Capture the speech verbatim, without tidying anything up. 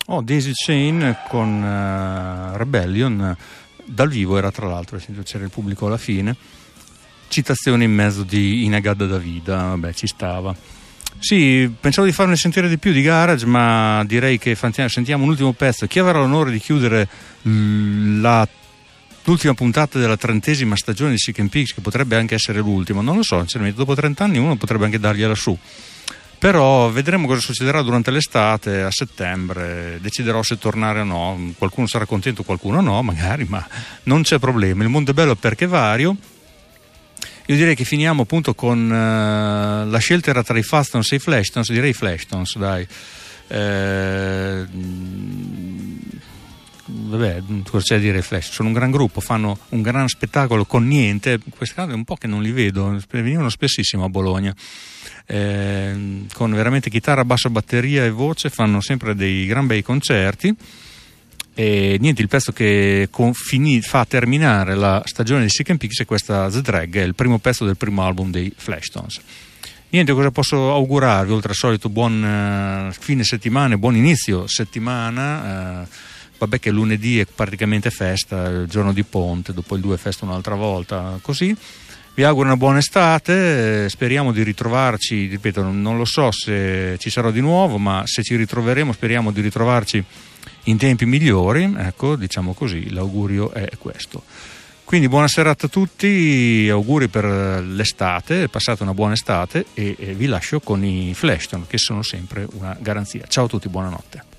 Oh, Daisy Chain con uh, Rebellion, dal vivo era, tra l'altro, c'era il pubblico alla fine. Citazione in mezzo di Inagada Davida, vabbè, ci stava. Sì, pensavo di farne sentire di più di garage, ma direi che sentiamo un ultimo pezzo. Chi avrà l'onore di chiudere la, l'ultima puntata della trentesima stagione di Sick and Peaks, che potrebbe anche essere l'ultima, non lo so, sinceramente, dopo trent'anni uno potrebbe anche dargliela su. Però vedremo cosa succederà durante l'estate, a settembre, deciderò se tornare o no, qualcuno sarà contento, qualcuno no, magari, ma non c'è problema, il mondo è bello perché è vario. Io direi che finiamo appunto con uh, la scelta era tra i Fastons e i Flashtons, direi i Flashtons, dai. Eh, vabbè, cosa c'è a dire i Flash? Sono un gran gruppo, fanno un gran spettacolo con niente, quest'anno è un po' che non li vedo, venivano spessissimo a Bologna. Eh, con veramente chitarra, basso, batteria e voce, fanno sempre dei gran bei concerti. E niente, il pezzo che con, finì, fa terminare la stagione di Sick and Peaks è questa The Drag, è il primo pezzo del primo album dei Flashtons. Niente, cosa posso augurarvi oltre al solito buon uh, fine settimana, buon inizio settimana. Uh, vabbè che lunedì è praticamente festa, il giorno di ponte, dopo il due festa un'altra volta, così. Vi auguro una buona estate, speriamo di ritrovarci, ripeto, non lo so se ci sarò di nuovo, ma se ci ritroveremo speriamo di ritrovarci in tempi migliori, ecco, diciamo così, l'augurio è questo. Quindi buona serata a tutti, auguri per l'estate, passate una buona estate e, e vi lascio con i Flashton, che sono sempre una garanzia. Ciao a tutti, buonanotte.